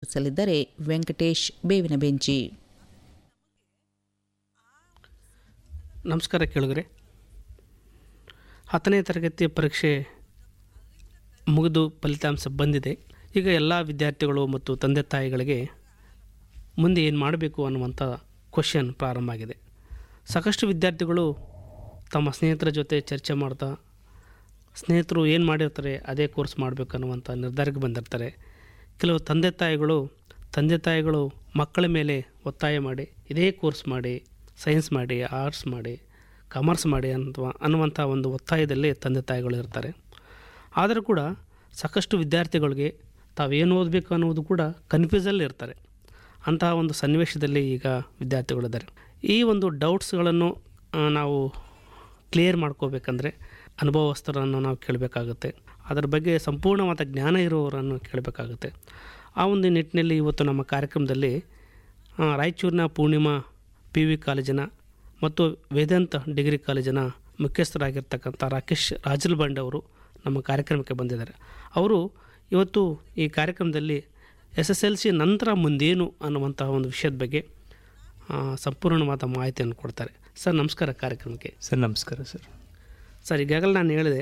ಒದಗಿಸಲಿದ್ದಾರೆ ವೆಂಕಟೇಶ್ ಬೇವಿನ ಬೆಂಚಿ. ನಮಸ್ಕಾರ ಕೇಳುಗರೆ. 10ನೇ ತರಗತಿಯ ಪರೀಕ್ಷೆ ಮುಗಿದು ಫಲಿತಾಂಶ ಬಂದಿದೆ. ಈಗ ಎಲ್ಲ ವಿದ್ಯಾರ್ಥಿಗಳು ಮತ್ತು ತಂದೆ ತಾಯಿಗಳಿಗೆ ಮುಂದೆ ಏನು ಮಾಡಬೇಕು ಅನ್ನುವಂಥ ಕ್ವಶನ್ ಪ್ರಾರಂಭ ಆಗಿದೆ. ಸಾಕಷ್ಟು ವಿದ್ಯಾರ್ಥಿಗಳು ತಮ್ಮ ಸ್ನೇಹಿತರ ಜೊತೆ ಚರ್ಚೆ ಮಾಡ್ತಾ ಸ್ನೇಹಿತರು ಏನು ಮಾಡಿರ್ತಾರೆ ಅದೇ ಕೋರ್ಸ್ ಮಾಡಬೇಕು ಅನ್ನುವಂಥ ನಿರ್ಧಾರಕ್ಕೆ ಬಂದಿರ್ತಾರೆ. ಕೆಲವು ತಂದೆ ತಾಯಿಗಳು ಮಕ್ಕಳ ಮೇಲೆ ಒತ್ತಾಯ ಮಾಡಿ ಇದೇ ಕೋರ್ಸ್ ಮಾಡಿ, ಸೈನ್ಸ್ ಮಾಡಿ, ಆರ್ಟ್ಸ್ ಮಾಡಿ, ಕಾಮರ್ಸ್ ಮಾಡಿ ಅನ್ನುವಂಥ ಒಂದು ಒತ್ತಾಯದಲ್ಲಿ ತಂದೆ ತಾಯಿಗಳು ಇರ್ತಾರೆ. ಆದರೂ ಕೂಡ ಸಾಕಷ್ಟು ವಿದ್ಯಾರ್ಥಿಗಳಿಗೆ ತಾವೇನು ಓದಬೇಕು ಅನ್ನೋದು ಕೂಡ ಕನ್ಫ್ಯೂಸಲ್ಲಿ ಇರ್ತಾರೆ. ಅಂತಹ ಒಂದು ಸನ್ನಿವೇಶದಲ್ಲಿ ಈಗ ವಿದ್ಯಾರ್ಥಿಗಳಿದ್ದಾರೆ. ಈ ಒಂದು ಡೌಟ್ಸ್ಗಳನ್ನು ನಾವು ಕ್ಲಿಯರ್ ಮಾಡ್ಕೋಬೇಕಂದ್ರೆ ಅನುಭವಸ್ಥರನ್ನು ನಾವು ಕೇಳಬೇಕಾಗುತ್ತೆ. ಅದರ ಬಗ್ಗೆ ಸಂಪೂರ್ಣವಾದ ಜ್ಞಾನ ಇರುವವರನ್ನು ಕೇಳಬೇಕಾಗುತ್ತೆ. ಆ ಒಂದು ನಿಟ್ಟಿನಲ್ಲಿ ಇವತ್ತು ನಮ್ಮ ಕಾರ್ಯಕ್ರಮದಲ್ಲಿ ರಾಯಚೂರಿನ ಪೂರ್ಣಿಮಾ PV ಕಾಲೇಜಿನ ಮತ್ತು ವೇದಾಂತ ಡಿಗ್ರಿ ಕಾಲೇಜಿನ ಮುಖ್ಯಸ್ಥರಾಗಿರ್ತಕ್ಕಂಥ ರಾಕೇಶ್ ರಾಜಲ್ಬಂಡ್ ಅವರು ನಮ್ಮ ಕಾರ್ಯಕ್ರಮಕ್ಕೆ ಬಂದಿದ್ದಾರೆ. ಅವರು ಇವತ್ತು ಈ ಕಾರ್ಯಕ್ರಮದಲ್ಲಿ SSLC ನಂತರ ಮುಂದೇನು ಅನ್ನುವಂಥ ಒಂದು ವಿಷಯದ ಬಗ್ಗೆ ಸಂಪೂರ್ಣವಾದ ಮಾಹಿತಿಯನ್ನು ಕೊಡ್ತಾರೆ. ಸರ್ ನಮಸ್ಕಾರ ಕಾರ್ಯಕ್ರಮಕ್ಕೆ. ಸರ್ ನಮಸ್ಕಾರ ಸರ್ ಈಗಾಗಲೇ ನಾನು ಹೇಳಿದೆ,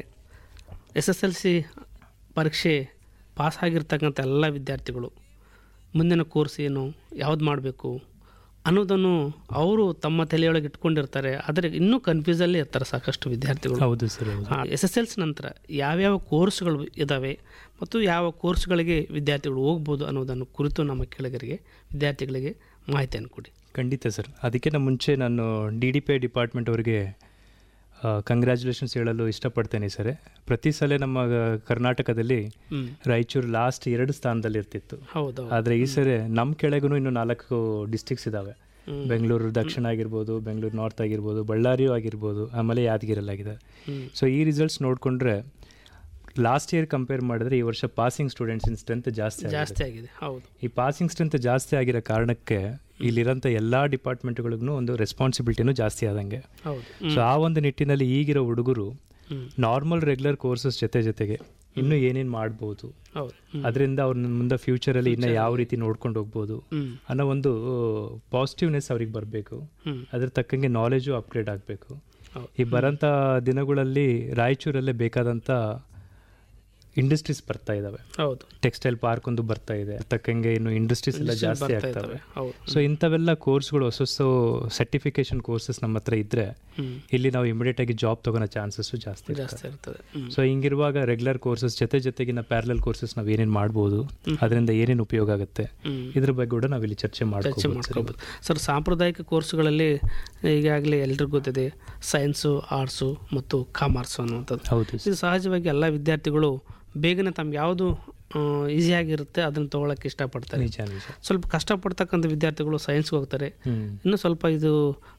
SSLC ಪರೀಕ್ಷೆ ಪಾಸ್ ಆಗಿರ್ತಕ್ಕಂಥ ಎಲ್ಲ ವಿದ್ಯಾರ್ಥಿಗಳು ಮುಂದಿನ ಕೋರ್ಸ್ ಏನು, ಯಾವ್ದು ಮಾಡಬೇಕು ಅನ್ನೋದನ್ನು ಅವರು ತಮ್ಮ ತಲೆಯೊಳಗೆ ಇಟ್ಕೊಂಡಿರ್ತಾರೆ. ಆದರೆ ಇನ್ನೂ ಕನ್ಫ್ಯೂಸಲ್ಲೇ ಇರ್ತಾರೆ ಸಾಕಷ್ಟು ವಿದ್ಯಾರ್ಥಿಗಳು. ಹೌದು ಸರ್. SSLC ನಂತರ ಯಾವ್ಯಾವ ಕೋರ್ಸ್ಗಳು ಇದ್ದಾವೆ ಮತ್ತು ಯಾವ ಕೋರ್ಸ್ಗಳಿಗೆ ವಿದ್ಯಾರ್ಥಿಗಳು ಹೋಗ್ಬೋದು ಅನ್ನೋದನ್ನು ಕುರಿತು ನಮ್ಮ ಕೆಳಗರಿಗೆ ವಿದ್ಯಾರ್ಥಿಗಳಿಗೆ ಮಾಹಿತಿಯನ್ನು ಕೊಡಿ. ಖಂಡಿತ ಸರ್. ಅದಕ್ಕಿಂತ ಮುಂಚೆ ನಾನು DDPI ಡಿಪಾರ್ಟ್ಮೆಂಟ್ ಅವರಿಗೆ ಕಂಗ್ರ್ಯಾಚುಲೇಷನ್ಸ್ ಹೇಳಲು ಇಷ್ಟಪಡ್ತೇನೆ ಸರ್. ಪ್ರತಿ ಸಲ ನಮ್ಮ ಕರ್ನಾಟಕದಲ್ಲಿ ರಾಯಚೂರು ಲಾಸ್ಟ್ 2 ಸ್ಥಾನದಲ್ಲಿ ಇರ್ತಿತ್ತು. ಆದರೆ ಈ ಸರಿ ನಮ್ಮ ಕೆಳಗೂ ಇನ್ನೂ 4 ಡಿಸ್ಟ್ರಿಕ್ಸ್ ಇದ್ದಾವೆ. ಬೆಂಗಳೂರು ದಕ್ಷಿಣ ಆಗಿರ್ಬೋದು, ಬೆಂಗಳೂರು ನಾರ್ತ್ ಆಗಿರ್ಬೋದು, ಬಳ್ಳಾರಿಯೂ ಆಗಿರ್ಬೋದು, ಆಮೇಲೆ ಯಾದಗಿರಲ್ಲಾಗಿದೆ. ಸೊ ಈ ರಿಸಲ್ಟ್ಸ್ ನೋಡಿಕೊಂಡ್ರೆ ಲಾಸ್ಟ್ ಇಯರ್ ಕಂಪೇರ್ ಮಾಡಿದ್ರೆ ಈ ವರ್ಷ ಪಾಸಿಂಗ್ ಸ್ಟೂಡೆಂಟ್ಸಿನ ಸ್ಟ್ರೆಂತ್ ಜಾಸ್ತಿ ಆಗಿದೆ. ಈ ಪಾಸಿಂಗ್ ಸ್ಟ್ರೆಂತ್ ಜಾಸ್ತಿ ಆಗಿರೋ ಕಾರಣಕ್ಕೆ ಇಲ್ಲಿರೋಂಥ ಎಲ್ಲ ಡಿಪಾರ್ಟ್ಮೆಂಟ್ಗಳಿಗೂ ಒಂದು ರೆಸ್ಪಾನ್ಸಿಬಿಲಿಟಿನೂ ಜಾಸ್ತಿ ಆದಂಗೆ. ಸೊ ಆ ಒಂದು ನಿಟ್ಟಿನಲ್ಲಿ ಈಗಿರೋ ಹುಡುಗರು ನಾರ್ಮಲ್ ರೆಗ್ಯುಲರ್ ಕೋರ್ಸಸ್ ಜೊತೆಗೆ ಇನ್ನೂ ಏನೇನು ಮಾಡ್ಬೋದು, ಅದರಿಂದ ಅವ್ರ ಮುಂದೆ ಫ್ಯೂಚರಲ್ಲಿ ಇನ್ನೂ ಯಾವ ರೀತಿ ನೋಡ್ಕೊಂಡು ಹೋಗ್ಬೋದು ಅನ್ನೋ ಒಂದು ಪಾಸಿಟಿವ್ನೆಸ್ ಅವ್ರಿಗೆ ಬರಬೇಕು. ಅದ್ರ ತಕ್ಕಂಗೆ ನಾಲೆಜು ಅಪ್ಗ್ರೇಡ್ ಆಗಬೇಕು. ಈ ಬರೋಂಥ ದಿನಗಳಲ್ಲಿ ರಾಯಚೂರಲ್ಲೇ ಬೇಕಾದಂಥ ಇಂಡಸ್ಟ್ರೀಸ್ ಬರ್ತಾ ಇದ್ದಾವೆ. ಟೆಕ್ಸ್ಟೈಲ್ ಪಾರ್ಕ್ ಒಂದು ಬರ್ತಾ ಇದೆ, ತಕ್ಕಂಗೆ ಇನ್ನು ಇಂಡಸ್ಟ್ರೀಸ್ ಎಲ್ಲ ಜಾಸ್ತಿ ಆಗ್ತವೆ. ಸೊ ಇಂಥವೆಲ್ಲ ಕೋರ್ಸ್ಗಳು ಹೊಸ ಸರ್ಟಿಫಿಕೇಶನ್ ಕೋರ್ಸಸ್ ನಮ್ಮ ಹತ್ರ ಇದ್ರೆ ಇಲ್ಲಿ ನಾವು ಇಮಿಡಿಯೇಟ್ ಆಗಿ ಜಾಬ್ ತಗೊಳ್ಳೋ ಚಾನ್ಸಸ್ ಜಾಸ್ತಿ ಇರ್ತದೆ. ಸೊ ಹಿಂಗಿರುವಾಗ ರೆಗ್ಯುಲರ್ ಕೋರ್ಸಸ್ ಜೊತೆಗಿನ ಪ್ಯಾರಲಲ್ ಕೋರ್ಸಸ್ ನಾವು ಏನೇನು ಮಾಡ್ಬೋದು, ಅದರಿಂದ ಏನೇನು ಉಪಯೋಗ ಆಗುತ್ತೆ, ಇದ್ರ ಬಗ್ಗೆ ಕೂಡ ನಾವು ಇಲ್ಲಿ ಚರ್ಚೆ ಮಾಡ್ಕೋಬಹುದು. ಸರ್, ಸಾಂಪ್ರದಾಯಿಕ ಕೋರ್ಸ್ಗಳಲ್ಲಿ ಈಗಾಗಲೇ ಎಲ್ರಿಗೂ ಗೊತ್ತಿದೆ ಸೈನ್ಸು, ಆರ್ಟ್ಸು ಮತ್ತು ಕಾಮರ್ಸು ಅನ್ನುವಂಥದ್ದು. ಇದು ಸಹಜವಾಗಿ ಎಲ್ಲ ವಿದ್ಯಾರ್ಥಿಗಳು ಬೇಗನೆ ತಮ್ಗೆ ಯಾವುದು ಈಸಿಯಾಗಿರುತ್ತೆ ಅದನ್ನು ತೊಗೊಳಕ್ಕೆ ಇಷ್ಟಪಡ್ತಾರೆ. ಸ್ವಲ್ಪ ಕಷ್ಟಪಡ್ತಕ್ಕಂಥ ವಿದ್ಯಾರ್ಥಿಗಳು ಸೈನ್ಸ್ಗೆ ಹೋಗ್ತಾರೆ. ಇನ್ನು ಸ್ವಲ್ಪ ಇದು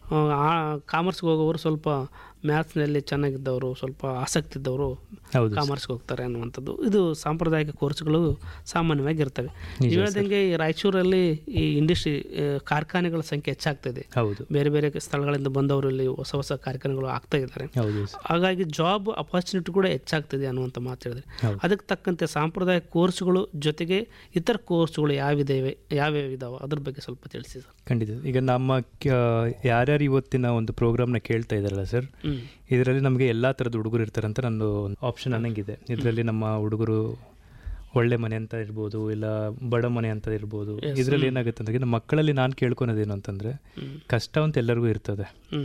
ಕಾಮರ್ಸ್ಗೆ ಹೋಗೋರು ಸ್ವಲ್ಪ ಮ್ಯಾಥ್ಸ್ನಲ್ಲಿ ಚೆನ್ನಾಗಿದ್ದವರು, ಸ್ವಲ್ಪ ಆಸಕ್ತಿ ಇದ್ದವರು ಕಾಮರ್ಸ್ಗೆ ಹೋಗ್ತಾರೆ ಅನ್ನುವಂಥದ್ದು. ಇದು ಸಾಂಪ್ರದಾಯಿಕ ಕೋರ್ಸ್ಗಳು ಸಾಮಾನ್ಯವಾಗಿ ಇರ್ತವೆ. ನೀವು ಹೇಳ್ದಂಗೆ ಈ ರಾಯಚೂರಲ್ಲಿ ಈ ಇಂಡಸ್ಟ್ರಿ ಕಾರ್ಖಾನೆಗಳ ಸಂಖ್ಯೆ ಹೆಚ್ಚಾಗ್ತಿದೆ. ಬೇರೆ ಬೇರೆ ಸ್ಥಳಗಳಿಂದ ಬಂದವರು ಇಲ್ಲಿ ಹೊಸ ಕಾರ್ಖಾನೆಗಳು ಆಗ್ತಾ ಇದ್ದಾರೆ. ಹಾಗಾಗಿ ಜಾಬ್ ಅಪಾರ್ಚುನಿಟಿ ಕೂಡ ಹೆಚ್ಚಾಗ್ತಿದೆ ಅನ್ನುವಂಥ ಮಾತು ಹೇಳಿದ್ರೆ, ಅದಕ್ಕೆ ತಕ್ಕಂತೆ ಸಾಂಪ್ರದಾಯಿಕ ಕೋರ್ಸ್ಗಳು ಜೊತೆಗೆ ಇತರ ಕೋರ್ಸ್ಗಳು ಯಾವ್ಯಾವ ಇದಾವೆ ಅದ್ರ ಬಗ್ಗೆ ಸ್ವಲ್ಪ ತಿಳಿಸಿ ಸರ್. ಖಂಡಿತ. ಈಗ ನಮ್ಮ ಯಾರ್ಯಾರು ಇವತ್ತಿನ ಒಂದು ಪ್ರೋಗ್ರಾಮ್ನ ಕೇಳ್ತಾ ಇದ್ದಾರಲ್ಲ ಸರ್, ಇದರಲ್ಲಿ ನಮಗೆ ಎಲ್ಲ ಥರದ ಹುಡುಗರು ಇರ್ತಾರಂತ ನಂದು ಆಪ್ಷನ್ ಅನ್ನಂಗಿದೆ. ಇದರಲ್ಲಿ ನಮ್ಮ ಹುಡುಗರು ಒಳ್ಳೆ ಮನೆ ಅಂತ ಇರ್ಬೋದು, ಇಲ್ಲ ಬಡ ಮನೆ ಅಂತ ಇರ್ಬೋದು. ಇದರಲ್ಲಿ ಏನಾಗುತ್ತೆ ಅಂದರೆ ನಮ್ಮ ಮಕ್ಕಳಲ್ಲಿ ನಾನು ಕೇಳ್ಕೊಳೋದೇನು ಅಂತಂದರೆ, ಕಷ್ಟ ಅಂತ ಎಲ್ಲರಿಗೂ ಇರ್ತದೆ.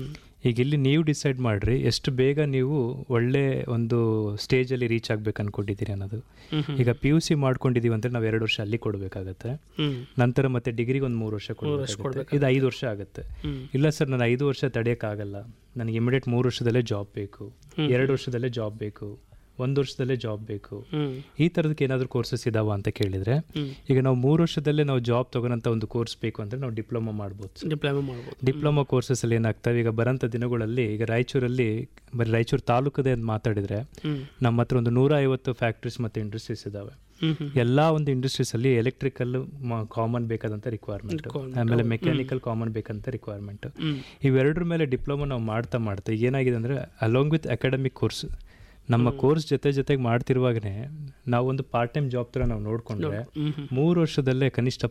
ಈಗ ಇಲ್ಲಿ ನೀವು ಡಿಸೈಡ್ ಮಾಡಿರಿ ಎಷ್ಟು ಬೇಗ ನೀವು ಒಳ್ಳೆ ಒಂದು ಸ್ಟೇಜಲ್ಲಿ ರೀಚ್ ಆಗ್ಬೇಕು ಅನ್ಕೊಂಡಿದ್ದೀರಿ ಅನ್ನೋದು. ಈಗ PUC ಮಾಡ್ಕೊಂಡಿದ್ದೀವಿ ಅಂದರೆ ನಾವು 2 ವರ್ಷ ಅಲ್ಲಿ ಕೊಡಬೇಕಾಗತ್ತೆ. ನಂತರ ಮತ್ತೆ ಡಿಗ್ರಿಗೆ ಒಂದು 3 ವರ್ಷ ಕೊಡಬೇಕಾಗುತ್ತೆ. ಇದು 5 ವರ್ಷ ಆಗುತ್ತೆ. ಇಲ್ಲ ಸರ್, ನಾನು 5 ವರ್ಷ ತಡೆಯೋಕ್ಕಾಗಲ್ಲ, ನನಗೆ ಇಮಿಡಿಯೇಟ್ 3 ವರ್ಷದಲ್ಲೇ ಜಾಬ್ ಬೇಕು, 2 ವರ್ಷದಲ್ಲೇ ಜಾಬ್ ಬೇಕು, 1 ವರ್ಷದಲ್ಲೇ ಜಾಬ್ ಬೇಕು, ಈ ಥರದಕ್ಕೆ ಏನಾದರೂ ಕೋರ್ಸಸ್ ಇದಾವ ಅಂತ ಕೇಳಿದರೆ, ಈಗ ನಾವು 3 ವರ್ಷದಲ್ಲೇ ನಾವು ಜಾಬ್ ತಗೊಳಂಥ ಒಂದು ಕೋರ್ಸ್ ಬೇಕು ಅಂದರೆ ನಾವು ಡಿಪ್ಲೊಮಾ ಮಾಡ್ಬೋದು. ಡಿಪ್ಲೊಮಾ ಕೋರ್ಸಸ್ಸಲ್ಲಿ ಏನಾಗ್ತವೆ, ಈಗ ಬರೋಂಥ ದಿನಗಳಲ್ಲಿ ಈಗ ರಾಯಚೂರಲ್ಲಿ ಬರೀ ರಾಯಚೂರು ತಾಲೂಕದೇ ಅಂತ ಮಾತಾಡಿದರೆ ನಮ್ಮ ಹತ್ರ ಒಂದು 150 ಫ್ಯಾಕ್ಟ್ರೀಸ್ ಮತ್ತು ಇಂಡಸ್ಟ್ರೀಸ್ ಇದ್ದಾವೆ. ಎಲ್ಲ ಒಂದು ಇಂಡಸ್ಟ್ರೀಸಲ್ಲಿ ಎಲೆಕ್ಟ್ರಿಕಲ್ ಕಾಮನ್ ಬೇಕಾದಂಥ ರಿಕ್ವೈರ್ಮೆಂಟ್, ಆಮೇಲೆ ಮೆಕ್ಯಾನಿಕಲ್ ಕಾಮನ್ ಬೇಕಂತ ರಿಕ್ವೈರ್ಮೆಂಟ್. ಇವೆರಡರ ಮೇಲೆ ಡಿಪ್ಲೊಮಾ ನಾವು ಮಾಡ್ತಾ ಏನಾಗಿದೆ ಅಂದರೆ, ಅಲಾಂಗ್ ವಿತ್ ಅಕಾಡೆಮಿಕ್ ಕೋರ್ಸ್ ನಮ್ಮ ಕೋರ್ಸ್ ಜೊತೆಗೆ ಮಾಡ್ತಿರುವಾಗನೇ ನಾವು ಒಂದು ಪಾರ್ಟ್ ಟೈಮ್ ಜಾಬ್ ಥರ ನಾವು ನೋಡಿಕೊಂಡ್ರೆ 3 ವರ್ಷದಲ್ಲೇ ಕನಿಷ್ಠ